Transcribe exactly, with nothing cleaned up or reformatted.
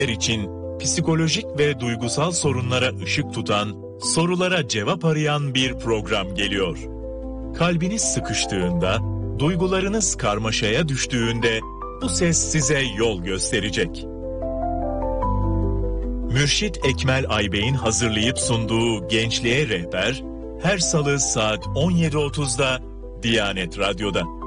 için psikolojik ve duygusal sorunlara ışık tutan, sorulara cevap arayan bir program geliyor. Kalbiniz sıkıştığında, duygularınız karmaşaya düştüğünde bu ses size yol gösterecek. Mürşit Ekmel Aybey'in hazırlayıp sunduğu Gençliğe Rehber, her salı saat on yedi otuzda Diyanet Radyo'da.